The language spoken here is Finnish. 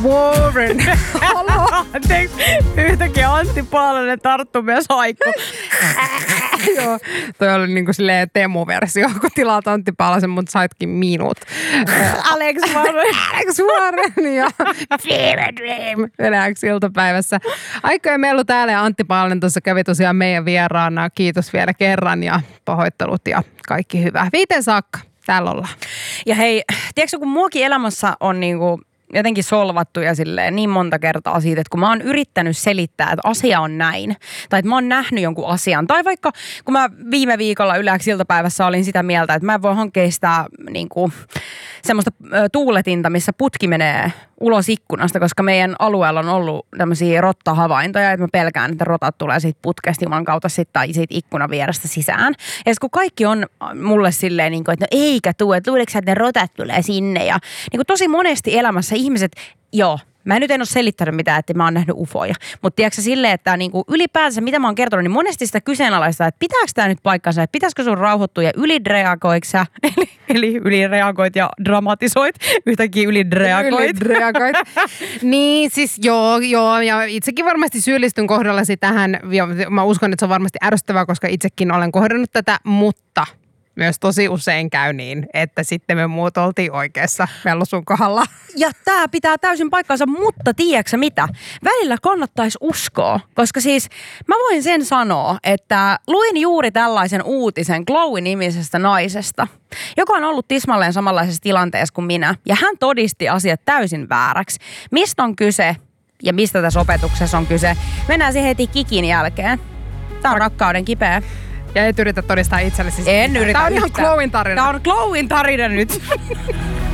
Warren. Anteeksi, yhtäkkiä Antti Paalanen tarttu myös haikku. Joo, toi oli niinku silleen Teemu-versio, kun tilaat Antti Paalasen, mutta saitkin minut. Alex Warren. Alex Warren ja Fever Dream Yleäksi iltapäivässä. Aikoja meillä täällä ja Antti Paalanen tuossa kävi tosiaan meidän vieraana. Kiitos vielä kerran ja pahoittelut ja kaikki hyvää. 5 saakka. Täällä ollaan. Ja hei, tiedätkö kun muakin elämässä on niinku jotenkin solvattu ja silleen niin monta kertaa siitä, että kun mä oon yrittänyt selittää, että asia on näin, tai että mä oon nähnyt jonkun asian, tai vaikka kun mä viime viikolla Yleäksi iltapäivässä olin sitä mieltä, että mä en voi hankkia sitä niinku semmoista tuuletinta, missä putki menee ulos ikkunasta, koska meidän alueella on ollut tämmöisiä rottahavaintoja, että mä pelkään, että rotat tulee siitä putkesta juman kautta tai siitä ikkunan vierestä sisään. Ja kun kaikki on mulle silleen, niin kuin, että no eikä tuu, että luuleeko sä, että ne rotat tulee sinne. Ja niin kuin tosi monesti elämässä ihmiset, joo, mä nyt en ole selittänyt mitään, että mä oon nähnyt ufoja. Mutta tiedätkö silleen, että niinku ylipäänsä mitä mä oon kertonut, niin monesti sitä kyseenalaista, että pitääkö tää nyt paikkansa, että pitäisikö sun rauhoittua ja ylireagoiko sä? Eli ylireagoit ja dramatisoit, yhtäkkiä ylireagoit. Niin siis joo, ja itsekin varmasti syyllistyn kohdallasi tähän. Mä uskon, että se on varmasti ärsyttävää, koska itsekin olen kohdannut tätä, mutta myös tosi usein käy niin, että sitten me muut oltiin oikeassa Mellusun kohdalla. Ja tää pitää täysin paikkansa, mutta tiedätkö mitä? Välillä kannattaisi uskoa, koska siis mä voin sen sanoa, että luin juuri tällaisen uutisen Chloe-nimisestä naisesta, joka on ollut tismalleen samanlaisessa tilanteessa kuin minä. Ja hän todisti asiat täysin vääräksi. Mistä on kyse ja mistä tässä opetuksessa on kyse? Mennään siihen heti kikin jälkeen. Tää on rakkauden kipeä. Ja et yritä todistaa itsellesi. En yritä. Tää on ihan Chloen tarina. Tää on Chloen tarina nyt.